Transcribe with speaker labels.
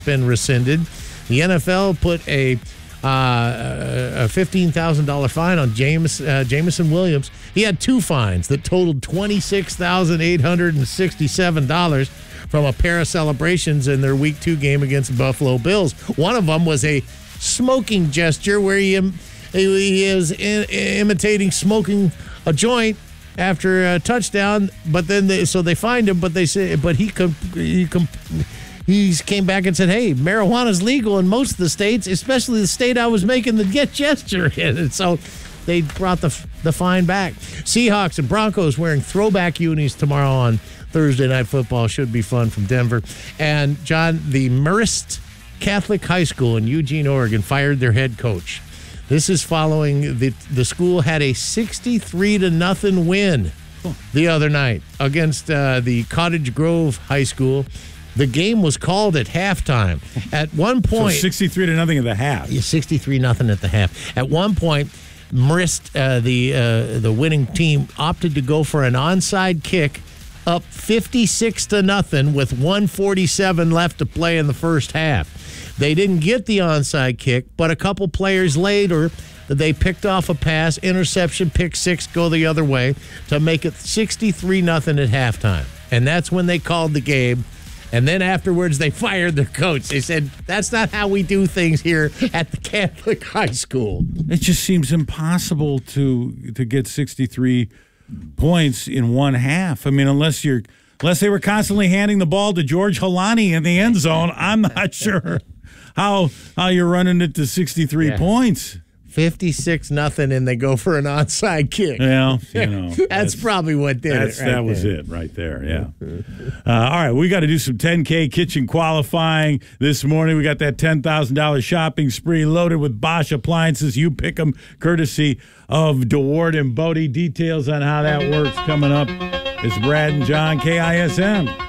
Speaker 1: been rescinded. The NFL put a $15,000 fine on Jameson Williams. He had two fines that totaled $26,867 from a pair of celebrations in their Week 2 game against Buffalo Bills. One of them was a smoking gesture where he is imitating smoking a joint after a touchdown, but then they fined him, but they say, but he came back and said, hey, marijuana's legal in most of the states, especially the state I was making the gesture in. And so they brought the fine back. Seahawks and Broncos wearing throwback unis tomorrow on Thursday Night Football. Should be fun from Denver. And, John, the Marist Catholic High School in Eugene, Oregon fired their head coach. This is following the school had a 63-0 win the other night against the Cottage Grove High School. The game was called at halftime. At one point,
Speaker 2: so 63-0 at the half.
Speaker 1: 63-0 at the half. At one point, Marist, the winning team, opted to go for an onside kick, up 56-0 with 1:47 left to play in the first half. They didn't get the onside kick, but a couple players later, they picked off a pass, interception, pick six, go the other way to make it 63-0 at halftime. And that's when they called the game. And then afterwards, they fired their coach. They said, that's not how we do things here at the Catholic high school.
Speaker 2: It just seems impossible to get 63 points in one half. I mean, unless they were constantly handing the ball to George Holani in the end zone, I'm not sure how you're running it to 63 points.
Speaker 1: 56-0, and they go for an onside kick.
Speaker 2: Well,
Speaker 1: that's probably what did it.
Speaker 2: That was it right there, yeah. All right, we got to do some 10K kitchen qualifying this morning. We got that $10,000 shopping spree loaded with Bosch appliances. You pick them, courtesy of DeWard and Bodie. Details on how that works coming up. It's Brad and John, KISM.